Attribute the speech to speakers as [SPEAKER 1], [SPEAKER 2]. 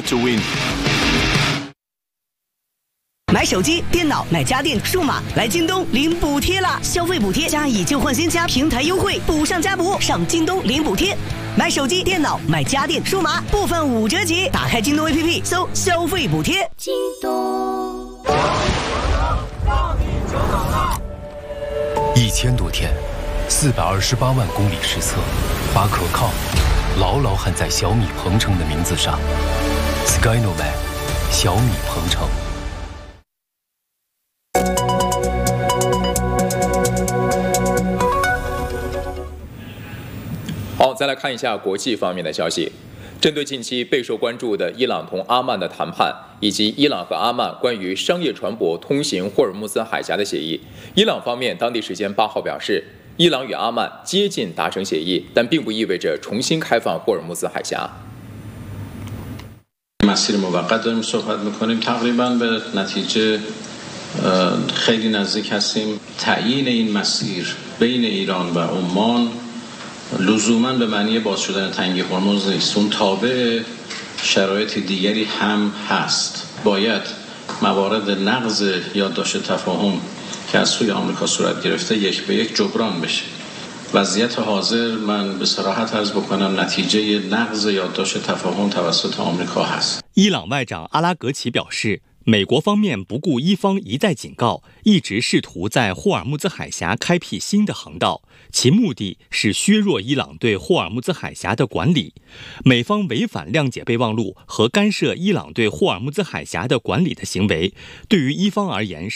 [SPEAKER 1] it to win.
[SPEAKER 2] 买手机、电脑、买家电、数码，来京东领补贴啦！消费补贴加以旧换新加平台优惠，补上加补，上京东领补贴。买手机、电脑、买家电、数码，部分5折起。打开京东 APP， 搜消费补贴。京东。
[SPEAKER 3] 1000多天，428万公里实测，把可靠牢牢焊在小米鹏程的名字上。Skynoman， 小米鹏程。
[SPEAKER 4] 好，再来看一下国际方面的消息。针对近期备受关注的伊朗同阿曼的谈判，以及伊朗和阿曼关于商业船舶通行霍尔木兹海峡的协议，伊朗方面当地时间8号表示，伊朗与阿曼接近达成协议，但并不意味着重新开放霍尔木兹海峡。
[SPEAKER 5] مسیر موقت داریم صحبت می‌کنیم تقریباً به نتیجه خیلی نزدیک هستیم تعیین این مسیر بین ایران و عمان لزوماً به معنی باز شدن تنگی هرمز نیست اون تابع شرایط دیگری هم هست باید موارد نقض یادداشت تفاهم که از سوی آمریکا صورت گرفته یک به یک جبران بشه وضعیت حاضر من به صراحت عرض بکنم نتیجه نقض یادداشت تفاهم توسط آمریکا هست
[SPEAKER 6] 伊朗外长阿拉格齐表示，美国方面不顾伊方一再警告，一直试图在霍尔木兹海峡开辟新的航道，其目的是削弱伊朗对霍尔木兹海峡的管理。美方违反谅解备忘录和干涉伊朗对霍尔木兹海峡的管理的行为，对于伊方而言